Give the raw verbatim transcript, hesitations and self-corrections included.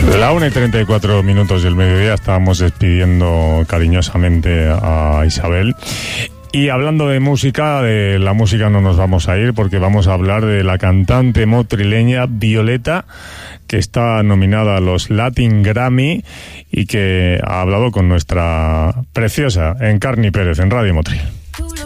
La una y treinta y cuatro minutos del mediodía, estábamos despidiendo cariñosamente a Isabel. Y hablando de música, de la música no nos vamos a ir porque vamos a hablar de la cantante motrileña Violeta, que está nominada a los Latin Grammy y que ha hablado con nuestra preciosa Encarni Pérez en Radio Motril.